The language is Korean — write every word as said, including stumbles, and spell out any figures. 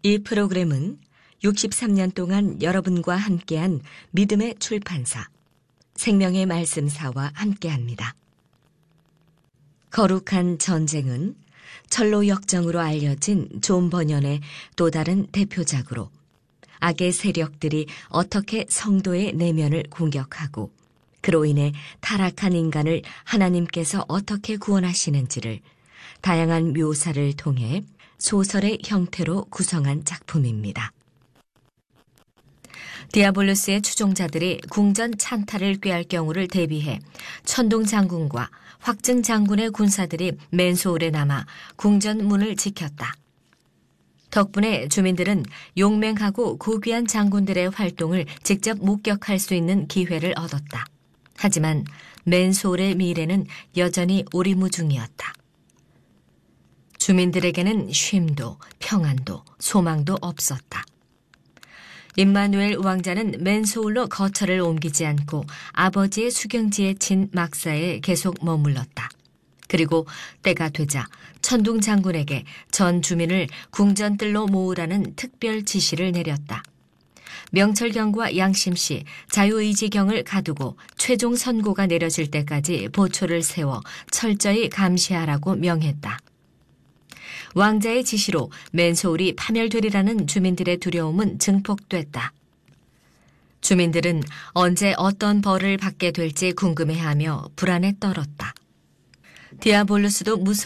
이 프로그램은 육십삼 년 동안 여러분과 함께한 믿음의 출판사, 생명의 말씀사와 함께합니다. 거룩한 전쟁은 철로 역정으로 알려진 존 버년의 또 다른 대표작으로 악의 세력들이 어떻게 성도의 내면을 공격하고 그로 인해 타락한 인간을 하나님께서 어떻게 구원하시는지를 다양한 묘사를 통해 소설의 형태로 구성한 작품입니다. 디아블로스의 추종자들이 궁전 찬탈을 꾀할 경우를 대비해 천둥 장군과 확증 장군의 군사들이 맨소울에 남아 궁전 문을 지켰다. 덕분에 주민들은 용맹하고 고귀한 장군들의 활동을 직접 목격할 수 있는 기회를 얻었다. 하지만 맨소울의 미래는 여전히 오리무중이었다. 주민들에게는 쉼도 평안도 소망도 없었다. 임마누엘 왕자는 맨소울로 거처를 옮기지 않고 아버지의 수경지에 친 막사에 계속 머물렀다. 그리고 때가 되자 천둥 장군에게 전 주민을 궁전뜰로 모으라는 특별 지시를 내렸다. 명철경과 양심씨, 자유의지경을 가두고 최종 선고가 내려질 때까지 보초를 세워 철저히 감시하라고 명했다. 왕자의 지시로 맨소울이 파멸되리라는 주민들의 두려움은 증폭됐다. 주민들은 언제 어떤 벌을 받게 될지 궁금해하며 불안에 떨었다. 디아볼루스도 무서워